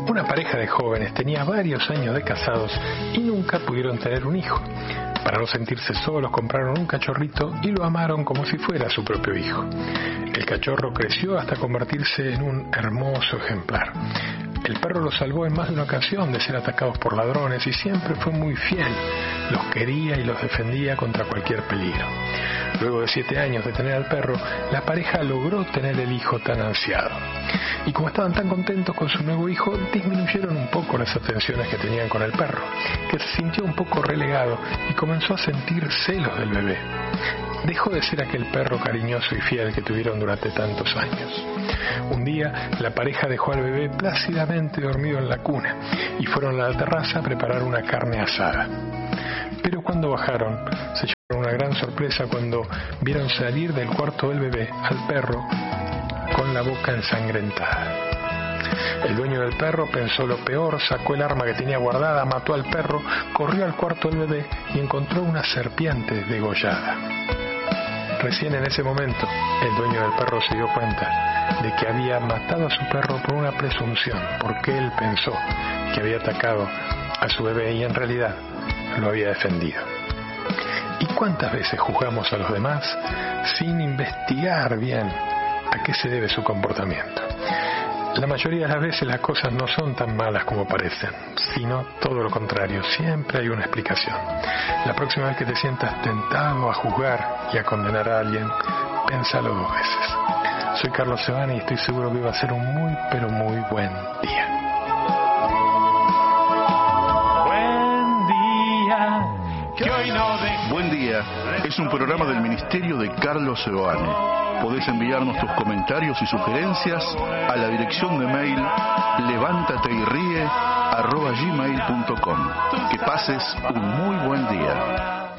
Una pareja de jóvenes tenía varios años de casados y nunca pudieron tener un hijo. Para no sentirse solos, compraron un cachorrito y lo amaron como si fuera su propio hijo. El cachorro creció hasta convertirse en un hermoso ejemplar. El perro los salvó en más de una ocasión de ser atacados por ladrones y siempre fue muy fiel. Los quería y los defendía contra cualquier peligro. Luego de 7 años de tener al perro, la pareja logró tener el hijo tan ansiado. Y como estaban tan contentos con su nuevo hijo, disminuyeron un poco las atenciones que tenían con el perro, que se sintió un poco relegado y comenzó a sentir celos del bebé. Dejó de ser aquel perro cariñoso y fiel que tuvieron durante tantos años. Un día, la pareja dejó al bebé plácidamente dormido en la cuna y fueron a la terraza a preparar una carne asada. Pero cuando bajaron, se llevaron una gran sorpresa cuando vieron salir del cuarto del bebé al perro con la boca ensangrentada. El dueño del perro pensó lo peor, sacó el arma que tenía guardada, mató al perro, corrió al cuarto del bebé y encontró una serpiente degollada. Recién en ese momento, el dueño del perro se dio cuenta de que había matado a su perro por una presunción, porque él pensó que había atacado a su bebé y en realidad lo había defendido. ¿Y cuántas veces juzgamos a los demás sin investigar bien a qué se debe su comportamiento? La mayoría de las veces las cosas no son tan malas como parecen, sino todo lo contrario, siempre hay una explicación. La próxima vez que te sientas tentado a juzgar y a condenar a alguien, pénsalo 2 veces. Soy Carlos Sebani y estoy seguro que va a ser un muy, pero muy buen día. Buen Día es un programa del Ministerio de Carlos Sebani. Podés enviarnos tus comentarios y sugerencias a la dirección de mail levantateyrie@gmail.com. Que pases un muy buen día.